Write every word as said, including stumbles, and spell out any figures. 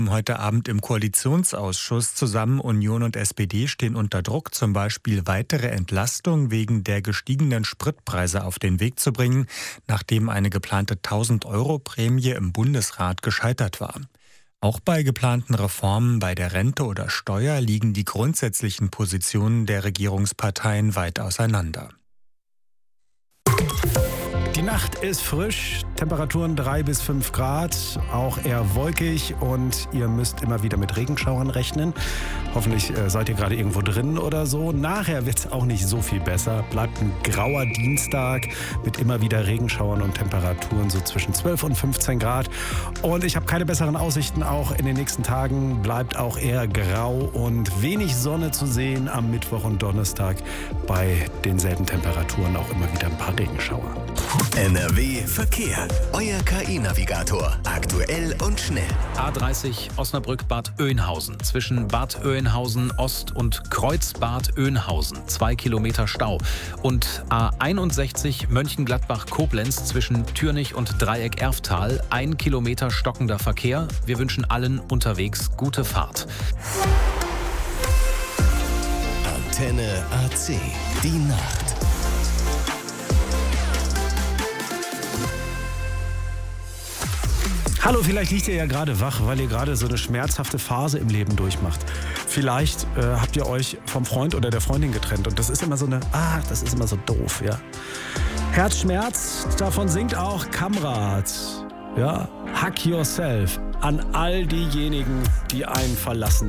Heute Abend im Koalitionsausschuss zusammen. Union und S P D stehen unter Druck, zum Beispiel weitere Entlastung wegen der gestiegenen Spritpreise auf den Weg zu bringen, nachdem eine geplante tausend-Euro-Prämie im Bundesrat gescheitert war. Auch bei geplanten Reformen bei der Rente oder Steuer liegen die grundsätzlichen Positionen der Regierungsparteien weit auseinander. Die Nacht ist frisch, Temperaturen drei bis fünf Grad, auch eher wolkig und ihr müsst immer wieder mit Regenschauern rechnen. Hoffentlich äh, seid ihr gerade irgendwo drin oder so. Nachher wird es auch nicht so viel besser. Bleibt ein grauer Dienstag mit immer wieder Regenschauern und Temperaturen so zwischen zwölf und fünfzehn Grad. Und ich habe keine besseren Aussichten, auch in den nächsten Tagen bleibt auch eher grau und wenig Sonne zu sehen am Mittwoch und Donnerstag. Bei denselben Temperaturen auch immer wieder ein paar Regenschauer. N R W Verkehr. Euer K I-Navigator. Aktuell und schnell. A dreißig Osnabrück-Bad Oeynhausen. Zwischen Bad Oeynhausen Ost und Kreuzbad Oeynhausen. Zwei Kilometer Stau. Und A einundsechzig Mönchengladbach-Koblenz zwischen Türnich und Dreieck-Erftal. Ein Kilometer stockender Verkehr. Wir wünschen allen unterwegs gute Fahrt. Antenne A C. Die Nacht. Hallo, vielleicht liegt ihr ja gerade wach, weil ihr gerade so eine schmerzhafte Phase im Leben durchmacht. Vielleicht äh, habt ihr euch vom Freund oder der Freundin getrennt und das ist immer so eine, ah, das ist immer so doof, ja. Herzschmerz, davon singt auch Kamrat, ja. Hack yourself an all diejenigen, die einen verlassen haben.